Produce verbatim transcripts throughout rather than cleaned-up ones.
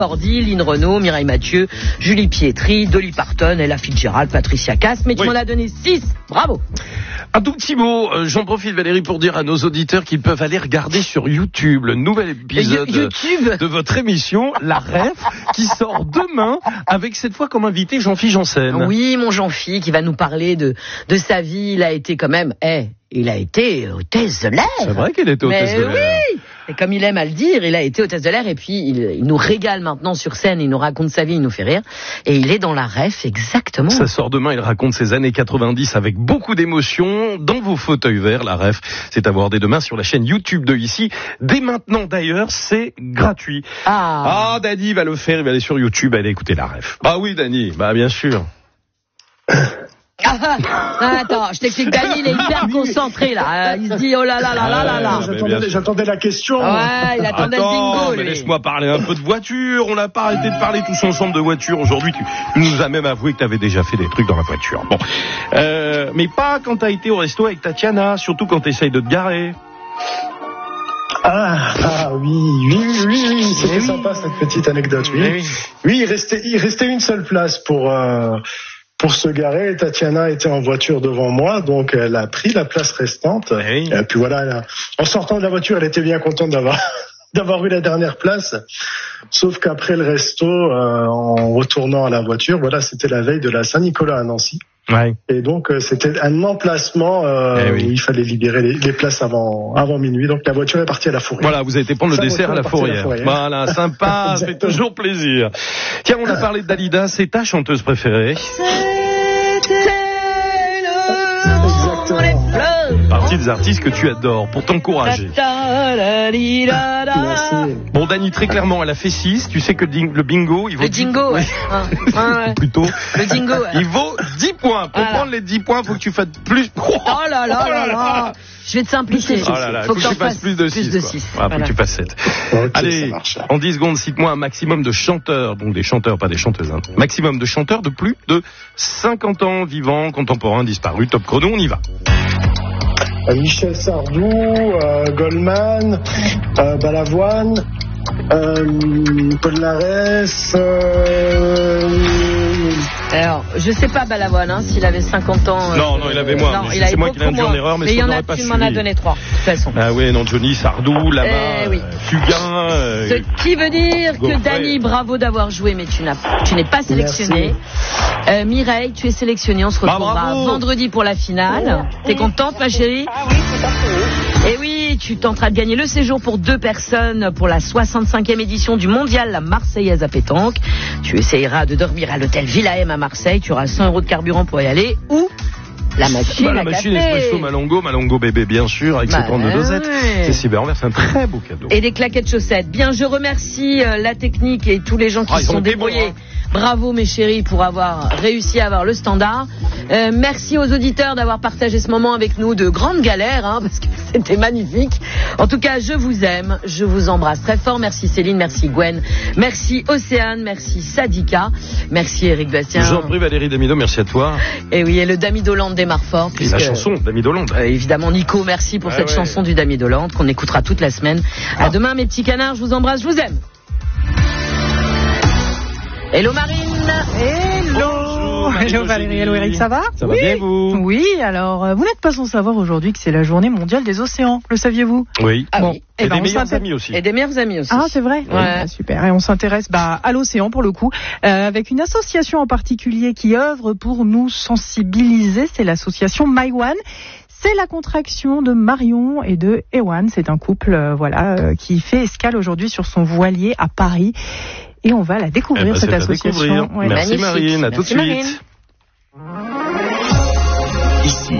Cordy, Lynn Renaud, Mireille Mathieu, Julie Pietri, Dolly Parton, Ella Fitzgerald, Patricia Cass. Mais tu oui. m'en as donné six. Bravo. Un tout petit mot, euh, j'en profite Valérie pour dire à nos auditeurs qu'ils peuvent aller regarder sur YouTube le nouvel épisode YouTube. de votre émission, La Ref, qui sort demain avec cette fois comme invité Jean-Philippe Janssen. Oui, mon Jean-Philippe qui va nous parler de, de sa vie. Il a été quand même... Eh, il a été hôtesse de l'air. C'est vrai qu'il était hôtesse Mais de l'air. Oui. Et comme il aime à le dire, il a été hôtesse de l'air et puis il, il nous régale maintenant sur scène, il nous raconte sa vie, il nous fait rire. Et il est dans La Ref, exactement. Ça sort demain, il raconte ses années quatre-vingt-dix avec beaucoup d'émotion dans vos fauteuils verts. La Ref, c'est à voir dès demain sur la chaîne YouTube de Ici. Dès maintenant d'ailleurs, c'est gratuit. Ah, ah Dany va le faire, il va aller sur YouTube, aller écouter La Ref. Bah oui Dany, bah bien sûr. Ah, ah, attends, je t'explique, Dany, il est hyper concentré là. Il se dit oh là là là là là là. Ah, j'attendais, j'attendais la question. Ouais, il attendait Attends, le bingo. Mais lui. laisse-moi parler un peu de voiture. On n'a pas arrêté de parler tous ensemble de voiture aujourd'hui. Tu, tu nous as même avoué que tu avais déjà fait des trucs dans la voiture. Bon, euh, mais pas quand t'as été au resto avec Tatiana, surtout quand t'essayes de te garer. Ah, ah oui, oui, oui, oui, oui. C'était oui. sympa cette petite anecdote. Oui, oui, oui il restait, il restait une seule place pour. Euh... Pour se garer, Tatiana était en voiture devant moi, donc elle a pris la place restante. Oui. Et puis voilà, elle a, en sortant de la voiture, elle était bien contente d'avoir d'avoir eu la dernière place. Sauf qu'après le resto, euh, en retournant à la voiture, voilà, c'était la veille de la Saint-Nicolas à Nancy. Ouais. Et donc euh, c'était un emplacement euh, eh oui. où il fallait libérer les, les places avant avant minuit. Donc la voiture est partie à la fourrière. Voilà, vous avez été prendre le dessert à la fourrière. Voilà, sympa, ça fait toujours plaisir. Tiens, on a parlé de Dalida, c'est ta chanteuse préférée. Partie des artistes que tu adores pour t'encourager. Merci. Bon, Dany, très clairement, elle a fait six. Tu sais que le bingo, il vaut... Le jingo, ouais. ouais. Plutôt. Le jingo, ouais. Il vaut dix points. Pour voilà. prendre les dix points, il faut que tu fasses plus. Oh là là là là. Je vais te simplifier. Oh là là, faut, faut que, que tu fasses plus de six. Plus de six. Voilà, voilà. Faut que tu fasses sept. Okay, allez, en dix secondes, cite-moi un maximum de chanteurs, donc des chanteurs, pas des chanteuses, hein. Maximum de chanteurs de plus de cinquante ans, vivants, contemporains, disparus. Top chrono, on y va. Michel Sardou, euh, Goldman, euh, Balavoine, euh, Paul Narès. Euh... Alors, je sais pas Balavoine, hein, s'il avait cinquante ans. Euh, non, non, il avait moins. Non, il c'est moi qui l'ai induit en erreur, mais, mais il y en a, tu m'en as donné trois, de toute façon. Ah oui, non, Johnny, Sardou, Lama, eh, oui. Fugain. Euh, Ce qui veut dire Gaufret. Que Dany, bravo d'avoir joué, mais tu n'as, tu n'es pas sélectionné. Euh, Mireille, tu es sélectionnée. On se retrouvera bah, vendredi pour la finale. Oh. T'es contente, ma chérie? Ah oui, tout à fait. Et oui, tu tenteras de gagner le séjour pour deux personnes pour la soixante-cinquième édition du mondial La Marseillaise à pétanque. Tu essayeras de dormir à l'hôtel Villa M à Marseille. Tu auras cent euros de carburant pour y aller. Ou la machine bah, la à machine café. Espresso Malongo, Malongo bébé bien sûr, avec bah, ses trente de dosettes. Ouais. C'est cyber, c'est un très beau cadeau. Et des claquettes chaussettes. Bien, je remercie euh, la technique et tous les gens qui ah, se sont débrouillés. Bons, hein. Bravo mes chéris pour avoir réussi à avoir le standard. Euh, merci aux auditeurs d'avoir partagé ce moment avec nous de grandes galères, hein, parce que c'était magnifique. En tout cas, je vous aime, je vous embrasse très fort. Merci Céline, merci Gwen, merci Océane, merci Sadika, merci Eric Bastien. Jean prie Valérie Damido, merci à toi. Et oui, et le Damidoland démarre fort. Puisque, la chanson Damidoland. Euh, évidemment, Nico, merci pour ah cette ouais. chanson du Damidoland qu'on écoutera toute la semaine. Ah. À demain mes petits canards, je vous embrasse, je vous aime. Hello Marine. Hello. Bonjour, hello Valérie, hello Eric, ça va? Ça oui. va bien vous? Oui, alors euh, vous n'êtes pas sans savoir aujourd'hui que c'est la journée mondiale des océans, le saviez-vous? Oui. Ah bon. oui. Et, et ben des meilleurs amis aussi. Et des meilleurs amis aussi. Ah c'est vrai? Ouais. Ouais, super, et on s'intéresse bah, à l'océan pour le coup, euh, avec une association en particulier qui œuvre pour nous sensibiliser, c'est l'association MyOne. C'est la contraction de Marion et de Ewan, c'est un couple euh, voilà, euh, qui fait escale aujourd'hui sur son voilier à Paris. Et on va la découvrir, eh ben, cette association. Ouais. Merci magnifique. Marine, à Merci tout de suite. Marine. Ici,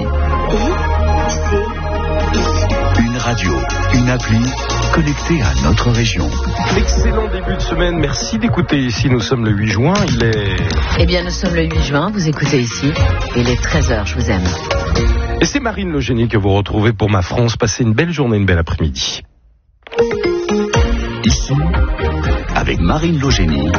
une radio, une appli connectée à notre région. Excellent début de semaine, merci d'écouter ici, nous sommes le huit juin, il est... Eh bien nous sommes le huit juin, vous écoutez ici, il est treize heures, je vous aime. Et c'est Marine Le Génie que vous retrouvez pour Ma France, passez une belle journée, une belle après-midi. Ici, avec Marine Logénie.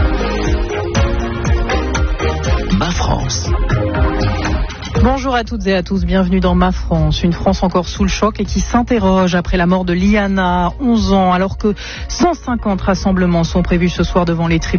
Ma France. Bonjour à toutes et à tous, bienvenue dans Ma France, une France encore sous le choc et qui s'interroge après la mort de Liana, onze ans, alors que cent cinquante rassemblements sont prévus ce soir devant les tribunaux.